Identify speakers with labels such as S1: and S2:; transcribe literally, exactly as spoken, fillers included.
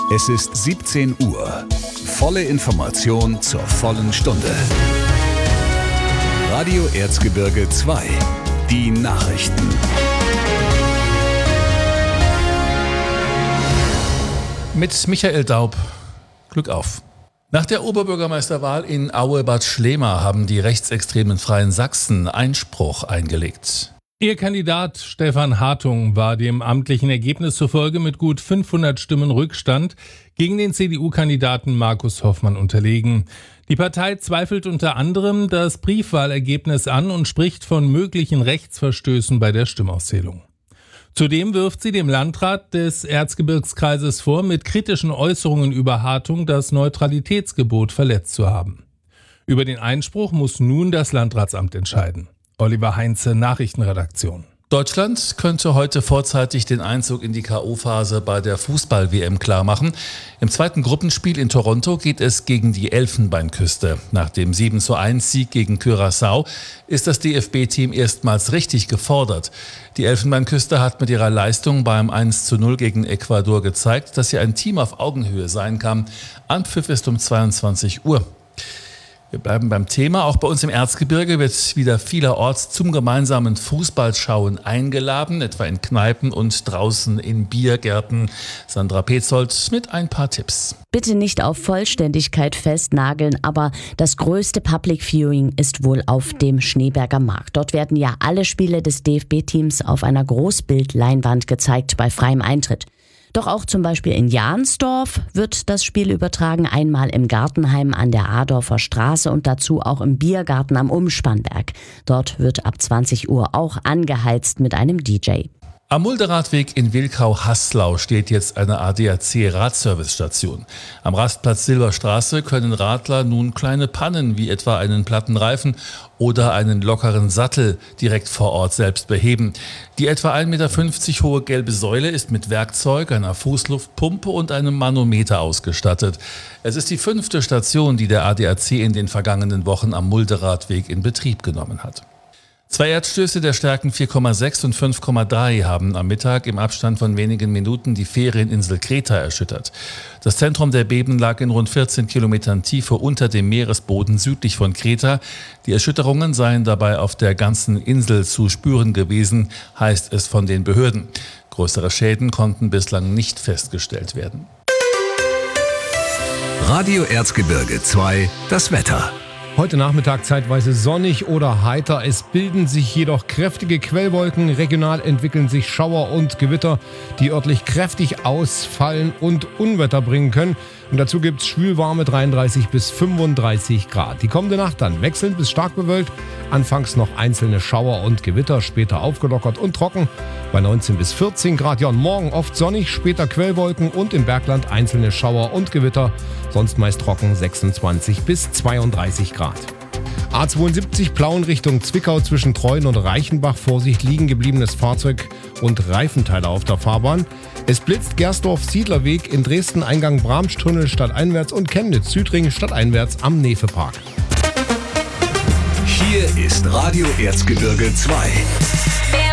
S1: Es ist siebzehn Uhr. Volle Information zur vollen Stunde. Radio Erzgebirge zwei. Die Nachrichten.
S2: Mit Michael Daub. Glück auf. Nach der Oberbürgermeisterwahl in Aue-Bad Schlema haben die rechtsextremen Freien Sachsen Einspruch eingelegt.
S3: Ihr Kandidat Stefan Hartung war dem amtlichen Ergebnis zufolge mit gut fünfhundert Stimmen Rückstand gegen den C D U-Kandidaten Markus Hoffmann unterlegen. Die Partei zweifelt unter anderem das Briefwahlergebnis an und spricht von möglichen Rechtsverstößen bei der Stimmauszählung. Zudem wirft sie dem Landrat des Erzgebirgskreises vor, mit kritischen Äußerungen über Hartung das Neutralitätsgebot verletzt zu haben. Über den Einspruch muss nun das Landratsamt entscheiden. Oliver Heinze, Nachrichtenredaktion.
S2: Deutschland könnte heute vorzeitig den Einzug in die K O-Phase bei der Fußball-W M klarmachen. Im zweiten Gruppenspiel in Toronto geht es gegen die Elfenbeinküste. Nach dem sieben zu eins Sieg gegen Curaçao ist das D F B-Team erstmals richtig gefordert. Die Elfenbeinküste hat mit ihrer Leistung beim eins zu null gegen Ecuador gezeigt, dass sie ein Team auf Augenhöhe sein kann. Anpfiff ist um zweiundzwanzig Uhr. Wir bleiben beim Thema. Auch bei uns im Erzgebirge wird wieder vielerorts zum gemeinsamen Fußballschauen eingeladen, etwa in Kneipen und draußen in Biergärten. Sandra Petzold mit ein paar Tipps.
S4: Bitte nicht auf Vollständigkeit festnageln, aber das größte Public Viewing ist wohl auf dem Schneeberger Markt. Dort werden ja alle Spiele des D F B-Teams auf einer Großbildleinwand gezeigt bei freiem Eintritt. Doch auch zum Beispiel in Jahnsdorf wird das Spiel übertragen, einmal im Gartenheim an der Adorfer Straße und dazu auch im Biergarten am Umspannberg. Dort wird ab zwanzig Uhr auch angeheizt mit einem D J.
S2: Am Mulderadweg in Wilkau-Haslau steht jetzt eine A D A C-Radservicestation. Am Rastplatz Silberstraße können Radler nun kleine Pannen wie etwa einen platten Reifen oder einen lockeren Sattel direkt vor Ort selbst beheben. Die etwa ein Meter fünfzig hohe gelbe Säule ist mit Werkzeug, einer Fußluftpumpe und einem Manometer ausgestattet. Es ist die fünfte Station, die der A D A C in den vergangenen Wochen am Mulderadweg in Betrieb genommen hat. Zwei Erdstöße der Stärken vier Komma sechs und fünf Komma drei haben am Mittag im Abstand von wenigen Minuten die Ferieninsel Kreta erschüttert. Das Zentrum der Beben lag in rund vierzehn Kilometern Tiefe unter dem Meeresboden südlich von Kreta. Die Erschütterungen seien dabei auf der ganzen Insel zu spüren gewesen, heißt es von den Behörden. Größere Schäden konnten bislang nicht festgestellt werden.
S1: Radio Erzgebirge zwei, das Wetter.
S5: Heute Nachmittag zeitweise sonnig oder heiter. Es bilden sich jedoch kräftige Quellwolken. Regional entwickeln sich Schauer und Gewitter, die örtlich kräftig ausfallen und Unwetter bringen können. Und dazu gibt es schwülwarme dreiunddreißig bis fünfunddreißig Grad. Die kommende Nacht dann wechselnd bis stark bewölkt. Anfangs noch einzelne Schauer und Gewitter, später aufgelockert und trocken bei neunzehn bis vierzehn Grad. Ja, und morgen oft sonnig, später Quellwolken und im Bergland einzelne Schauer und Gewitter. Sonst meist trocken, sechsundzwanzig bis zweiunddreißig Grad. A zweiundsiebzig Plauen Richtung Zwickau zwischen Treuen und Reichenbach. Vorsicht, liegen gebliebenes Fahrzeug und Reifenteile auf der Fahrbahn. Es blitzt Gersdorf-Siedlerweg in Dresden, Eingang Bramstunnel stadteinwärts und Chemnitz-Südring stadteinwärts am Nefepark.
S1: Hier ist Radio Erzgebirge zwei.